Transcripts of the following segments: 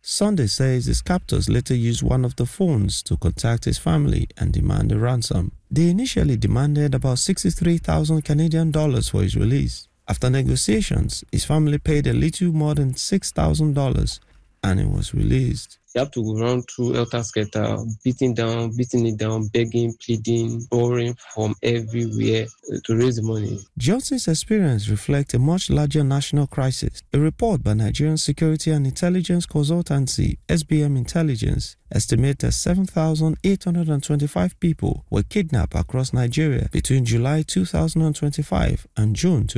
Sunday says his captors later used one of the phones to contact his family and demand a ransom. They initially demanded about 63,000 Canadian dollars for his release. After negotiations, his family paid a little more than $6,000 and he was released. You have to run through Helter Skelter, beating it down, begging, pleading, borrowing from everywhere to raise the money. Johnson's experience reflects a much larger national crisis. A report by Nigerian Security and Intelligence Consultancy, SBM Intelligence, estimates that 7,825 people were kidnapped across Nigeria between July 2025 and June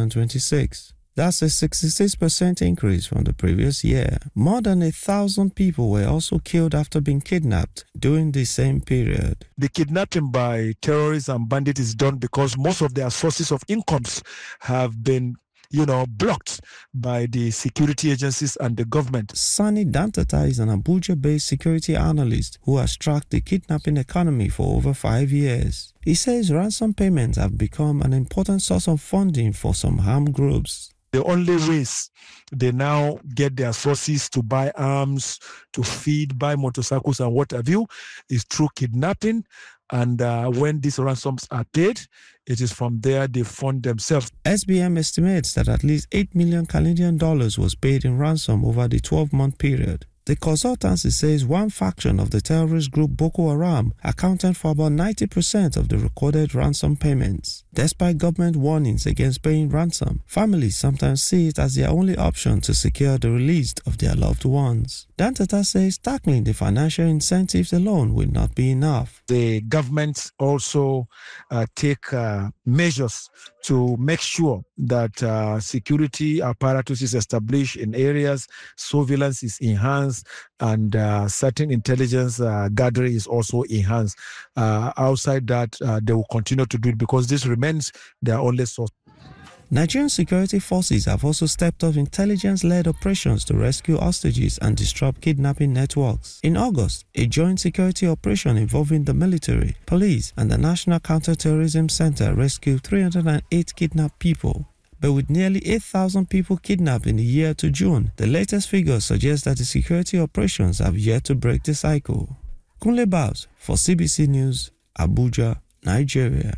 2026. That's a 66% increase from the previous year. More than 1,000 people were also killed after being kidnapped during the same period. The kidnapping by terrorists and bandits is done because most of their sources of incomes have been blocked by the security agencies and the government. Sani Dantata is an Abuja-based security analyst who has tracked the kidnapping economy for over 5 years. He says ransom payments have become an important source of funding for some armed groups. The only ways they now get their sources to buy arms, to feed, buy motorcycles and what have you, is through kidnapping. And when these ransoms are paid, it is from there they fund themselves. SBM estimates that at least $8 million Canadian dollars was paid in ransom over the 12-month period. The consultancy says one faction of the terrorist group Boko Haram accounted for about 90% of the recorded ransom payments. Despite government warnings against paying ransom, families sometimes see it as their only option to secure the release of their loved ones. Dantata says tackling the financial incentives alone will not be enough. The government also take measures to make sure that security apparatus is established in areas, surveillance is enhanced, and certain intelligence gathering is also enhanced. Outside that, they will continue to do it because this remains their only source. Nigerian security forces have also stepped up intelligence-led operations to rescue hostages and disrupt kidnapping networks. In August, a joint security operation involving the military, police, and the National Counter-Terrorism Center rescued 308 kidnapped people. But with nearly 8,000 people kidnapped in the year to June, the latest figures suggest that the security operations have yet to break the cycle. Kunle Babs for CBC News, Abuja, Nigeria.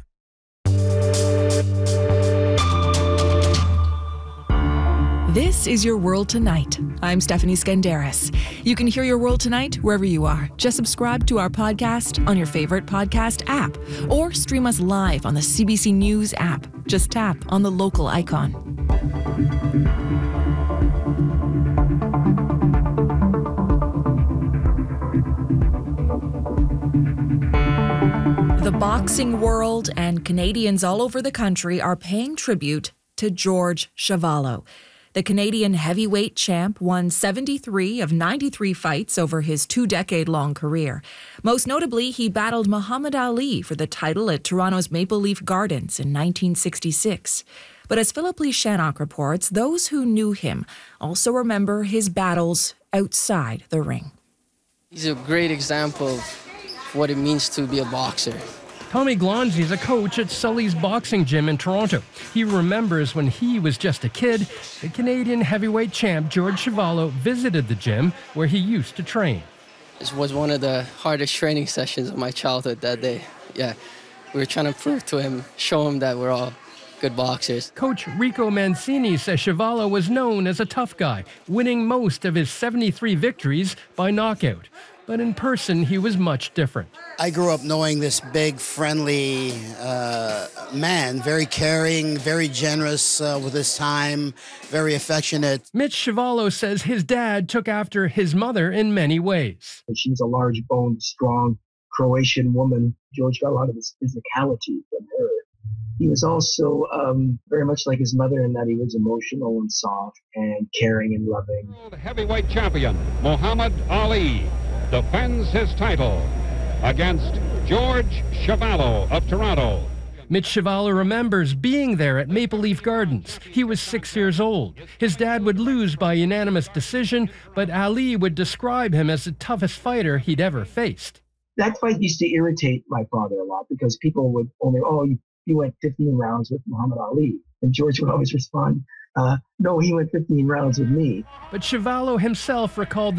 This is Your World Tonight. I'm Stephanie Skandaris. You can hear Your World Tonight wherever you are. Just subscribe to our podcast on your favorite podcast app or stream us live on the CBC News app. Just tap on the local icon. The boxing world and Canadians all over the country are paying tribute to George Chuvalo. The Canadian heavyweight champ won 73 of 93 fights over his 2-decade-long career. Most notably, he battled Muhammad Ali for the title at Toronto's Maple Leaf Gardens in 1966. But as Philip Lee Shannock reports, those who knew him also remember his battles outside the ring. He's a great example of what it means to be a boxer. Tommy Glonzi is a coach at Sully's Boxing Gym in Toronto. He remembers when he was just a kid, the Canadian heavyweight champ George Chuvalo visited the gym where he used to train. This was one of the hardest training sessions of my childhood that day. Yeah, we were trying to prove to him, show him that we're all good boxers. Coach Rico Mancini says Chuvalo was known as a tough guy, winning most of his 73 victories by knockout. But in person, he was much different. I grew up knowing this big, friendly man, very caring, very generous with his time, very affectionate. Mitch Chuvalo says his dad took after his mother in many ways. She's a large-boned, strong Croatian woman. George got a lot of his physicality from her. He was also very much like his mother in that he was emotional and soft and caring and loving. Heavyweight champion Muhammad Ali defends his title against George Chuvalo of Toronto. Mitch Chuvalo remembers being there at Maple Leaf Gardens. He was 6 years old. His dad would lose by unanimous decision, but Ali would describe him as the toughest fighter he'd ever faced. That fight used to irritate my father a lot because people would only, you went 15 rounds with Muhammad Ali. And George would always respond, no, he went 15 rounds with me. But Chuvalo himself recalled